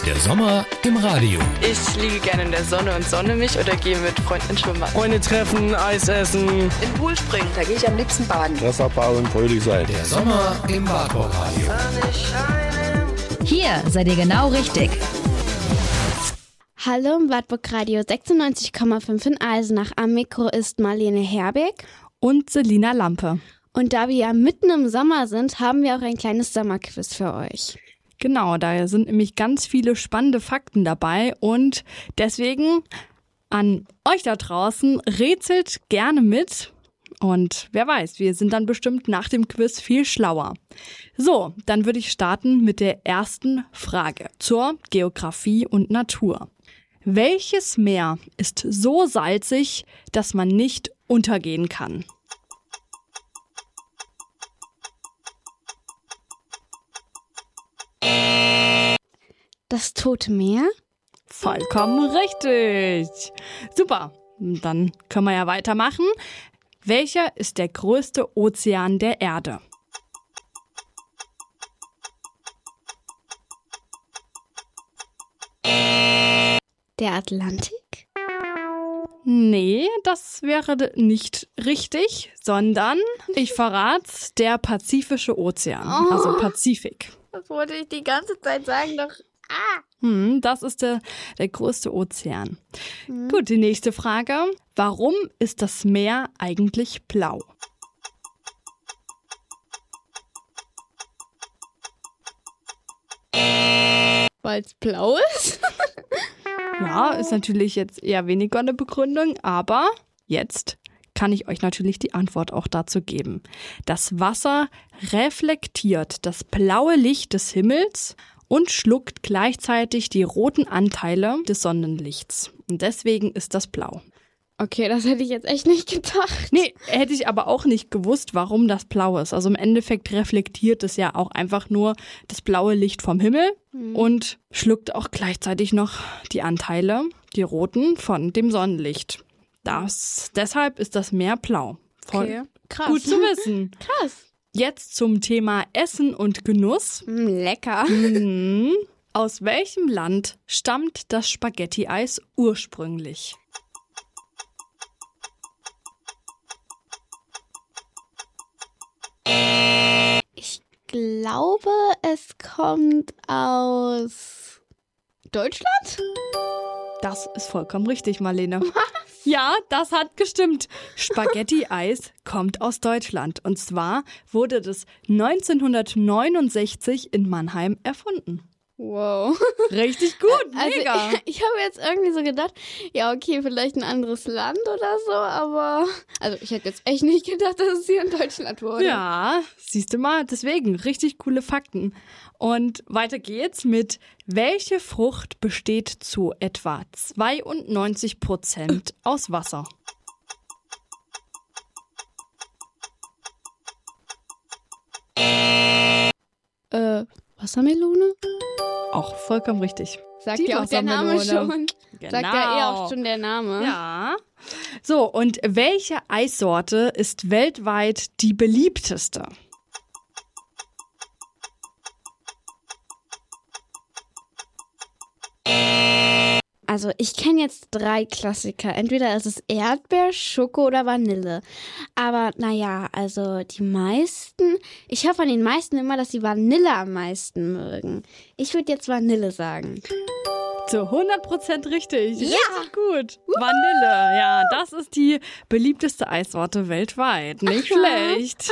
Der Sommer im Radio. Ich liege gerne in der Sonne und sonne mich oder gehe mit Freunden ins Schwimmbad. Freunde treffen, Eis essen. In den Pool springen. Da gehe ich am liebsten baden. Wasser bauen, fröhlich sein. Der Sommer im Wartburg-Radio. Hier seid ihr genau richtig. Hallo im Wartburg-Radio 96,5 in Eisenach. Am Mikro ist Marlene Herbeck und Selina Lampe. Und da wir ja mitten im Sommer sind, haben wir auch ein kleines Sommerquiz für euch. Genau, da sind nämlich ganz viele spannende Fakten dabei und deswegen an euch da draußen, rätselt gerne mit und wer weiß, wir sind dann bestimmt nach dem Quiz viel schlauer. So, dann würde ich starten mit der ersten Frage zur Geografie und Natur. Welches Meer ist so salzig, dass man nicht untergehen kann? Das Tote Meer? Vollkommen richtig. Super, dann können wir ja weitermachen. Welcher ist der größte Ozean der Erde? Der Atlantik? Nee, das wäre nicht richtig, sondern, ich verrat's, der Pazifische Ozean, also Pazifik. Das wollte ich die ganze Zeit sagen, doch... Das ist der größte Ozean. Gut, die nächste Frage. Warum ist das Meer eigentlich blau? Weil es blau ist? Ja, ist natürlich jetzt eher weniger eine Begründung, aber jetzt kann ich euch natürlich die Antwort auch dazu geben. Das Wasser reflektiert das blaue Licht des Himmels und schluckt gleichzeitig die roten Anteile des Sonnenlichts. Und deswegen ist das blau. Okay, das hätte ich jetzt echt nicht gedacht. Nee, hätte ich aber auch nicht gewusst, warum das blau ist. Also im Endeffekt reflektiert es ja auch einfach nur das blaue Licht vom Himmel und schluckt auch gleichzeitig noch die Anteile, die roten, von dem Sonnenlicht. Deshalb ist das Meer blau. Voll okay, krass. Gut zu wissen. Krass. Jetzt zum Thema Essen und Genuss. Lecker. Aus welchem Land stammt das Spaghetti-Eis ursprünglich? Ich glaube, es kommt aus Deutschland? Das ist vollkommen richtig, Marlene. Was? Ja, das hat gestimmt. Spaghetti-Eis kommt aus Deutschland. Und zwar wurde das 1969 in Mannheim erfunden. Wow. Richtig gut, mega. Also ich habe jetzt irgendwie so gedacht, ja okay, vielleicht ein anderes Land oder so, aber also ich hätte jetzt echt nicht gedacht, dass es hier in Deutschland wurde. Ja, siehst du mal, deswegen richtig coole Fakten. Und weiter geht's mit, welche Frucht besteht zu etwa 92% aus Wasser? Wassermelone? Auch vollkommen richtig. Sagt ja auch der Name schon. Genau. Sagt ja eh auch schon der Name. Ja. So, und welche Eissorte ist weltweit die beliebteste? Also ich kenne jetzt 3 Klassiker. Entweder ist es Erdbeer, Schoko oder Vanille. Aber naja, also die meisten, ich höre von den meisten immer, dass sie Vanille am meisten mögen. Ich würde jetzt Vanille sagen. Zu 100% richtig. Ja. Richtig gut. Vanille, ja, das ist die beliebteste Eissorte weltweit. Nicht schlecht.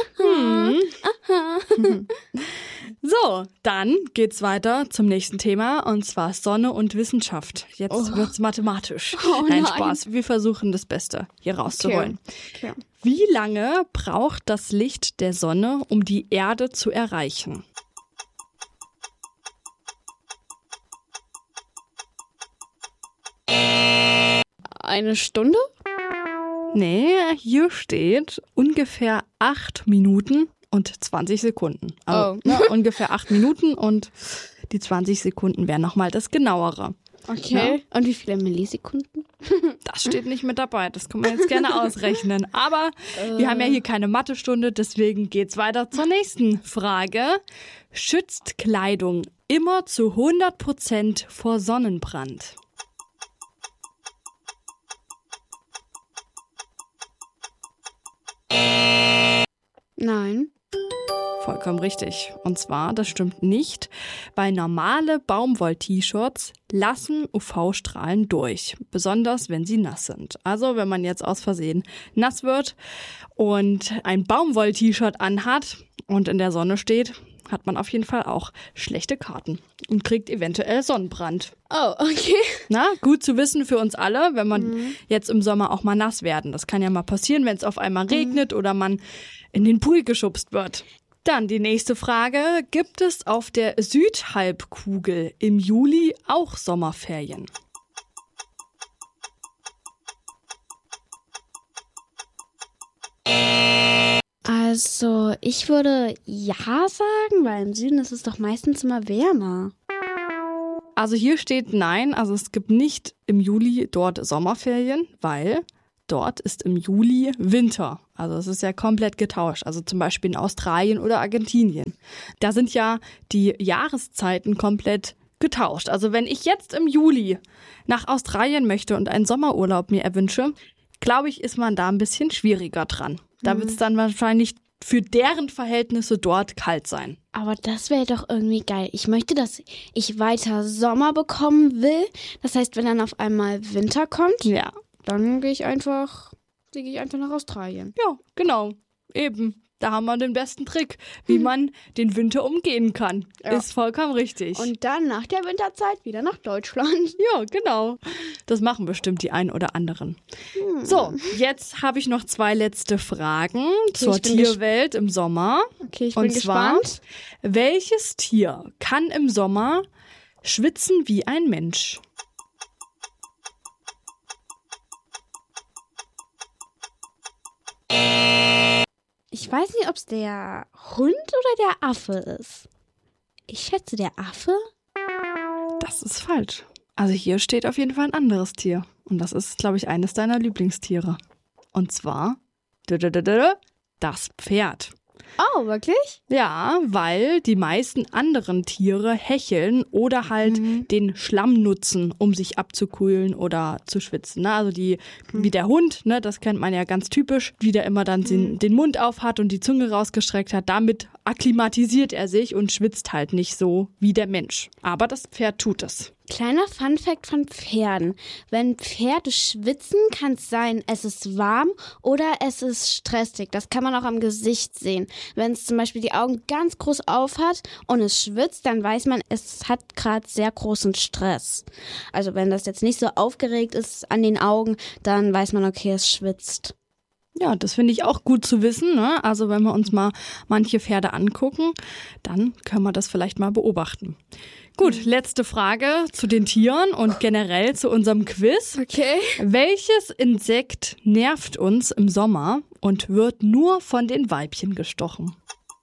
So, dann geht's weiter zum nächsten Thema und zwar Sonne und Wissenschaft. Jetzt wird's mathematisch. Nein, Spaß. Wir versuchen das Beste hier rauszuholen. Okay. Wie lange braucht das Licht der Sonne, um die Erde zu erreichen? Eine Stunde? Nee, hier steht ungefähr 8 Minuten und 20 Sekunden. Also ungefähr 8 Minuten und die 20 Sekunden wären nochmal das Genauere. Okay. Ja. Und wie viele Millisekunden? Das steht nicht mit dabei. Das kann man jetzt gerne ausrechnen. Aber wir haben ja hier keine Mathestunde, deswegen geht's weiter zur nächsten Frage. Schützt Kleidung immer zu 100% vor Sonnenbrand? Nein. Vollkommen richtig. Und zwar, das stimmt nicht, weil normale Baumwoll-T-Shirts lassen UV-Strahlen durch, besonders wenn sie nass sind. Also wenn man jetzt aus Versehen nass wird und ein Baumwoll-T-Shirt anhat und in der Sonne steht, hat man auf jeden Fall auch schlechte Karten und kriegt eventuell Sonnenbrand. Oh, okay. Na, gut zu wissen für uns alle, wenn man jetzt im Sommer auch mal nass werden. Das kann ja mal passieren, wenn es auf einmal regnet oder man in den Pool geschubst wird. Dann die nächste Frage. Gibt es auf der Südhalbkugel im Juli auch Sommerferien? Also, ich würde ja sagen, weil im Süden ist es doch meistens immer wärmer. Also hier steht nein, also es gibt nicht im Juli dort Sommerferien, weil dort ist im Juli Winter. Also es ist ja komplett getauscht. Also zum Beispiel in Australien oder Argentinien. Da sind ja die Jahreszeiten komplett getauscht. Also wenn ich jetzt im Juli nach Australien möchte und einen Sommerurlaub mir erwünsche, glaube ich, ist man da ein bisschen schwieriger dran. Da wird es dann wahrscheinlich für deren Verhältnisse dort kalt sein. Aber das wäre doch irgendwie geil. Ich möchte, dass ich weiter Sommer bekommen will. Das heißt, wenn dann auf einmal Winter kommt, Ja. dann fliege ich einfach nach Australien. Ja, genau. Eben. Da haben wir den besten Trick, wie man den Winter umgehen kann. Ja. Ist vollkommen richtig. Und dann nach der Winterzeit wieder nach Deutschland. ja, genau. Das machen bestimmt die einen oder anderen. So, jetzt habe ich noch 2 letzte Fragen zur ich bin Tierwelt im Sommer. Okay, ich Und bin zwar, gespannt. welches Tier kann im Sommer schwitzen wie ein Mensch? Ich weiß nicht, ob es der Hund oder der Affe ist. Ich schätze, der Affe? Das ist falsch. Also hier steht auf jeden Fall ein anderes Tier. Und das ist, glaube ich, eines deiner Lieblingstiere. Und zwar das Pferd. Oh, wirklich? Ja, weil die meisten anderen Tiere hecheln oder halt den Schlamm nutzen, um sich abzukühlen oder zu schwitzen. Ne? Also wie der Hund, ne, das kennt man ja ganz typisch, wie der immer dann den Mund auf hat und die Zunge rausgestreckt hat. Damit akklimatisiert er sich und schwitzt halt nicht so wie der Mensch. Aber das Pferd tut es. Kleiner Funfact von Pferden. Wenn Pferde schwitzen, kann es sein, es ist warm oder es ist stressig. Das kann man auch am Gesicht sehen. Wenn es zum Beispiel die Augen ganz groß auf hat und es schwitzt, dann weiß man, es hat gerade sehr großen Stress. Also wenn das jetzt nicht so aufgeregt ist an den Augen, dann weiß man, okay, es schwitzt. Ja, das finde ich auch gut zu wissen. Ne? Also wenn wir uns mal manche Pferde angucken, dann können wir das vielleicht mal beobachten. Gut, letzte Frage zu den Tieren und generell zu unserem Quiz. Okay. Welches Insekt nervt uns im Sommer und wird nur von den Weibchen gestochen?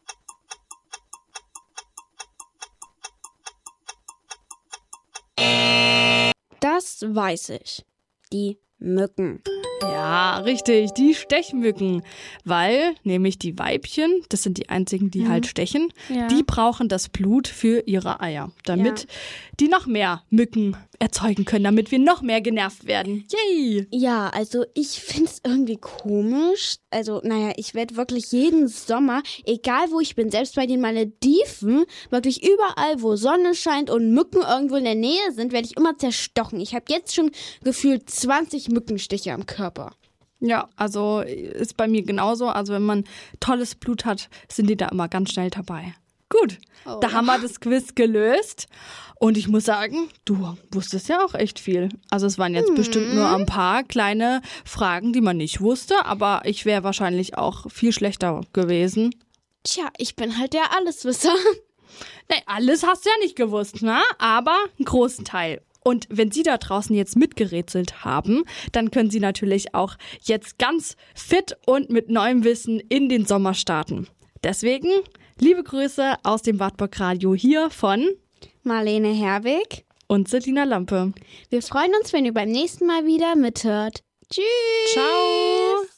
Das weiß ich. Die Mücken. Ja, richtig, die Stechmücken, weil nämlich die Weibchen, das sind die einzigen, die halt stechen, Ja. die brauchen das Blut für ihre Eier, damit die noch mehr Mücken erzeugen können, damit wir noch mehr genervt werden. Yay! Ja, also ich find's irgendwie komisch. Also, naja, ich werde wirklich jeden Sommer, egal wo ich bin, selbst bei den Malediven, wirklich überall, wo Sonne scheint und Mücken irgendwo in der Nähe sind, werde ich immer zerstochen. Ich habe jetzt schon gefühlt 20 Mückenstiche am Körper. Ja, also ist bei mir genauso. Also wenn man tolles Blut hat, sind die da immer ganz schnell dabei. Gut, da haben wir das Quiz gelöst. Und ich muss sagen, du wusstest ja auch echt viel. Also es waren jetzt bestimmt nur ein paar kleine Fragen, die man nicht wusste. Aber ich wäre wahrscheinlich auch viel schlechter gewesen. Tja, ich bin halt der Alleswisser. Nee, alles hast du ja nicht gewusst, ne? Aber einen großen Teil. Und wenn Sie da draußen jetzt mitgerätselt haben, dann können Sie natürlich auch jetzt ganz fit und mit neuem Wissen in den Sommer starten. Deswegen, liebe Grüße aus dem Wartburg Radio hier von Marlene Herwig und Selina Lampe. Wir freuen uns, wenn ihr beim nächsten Mal wieder mithört. Tschüss! Ciao!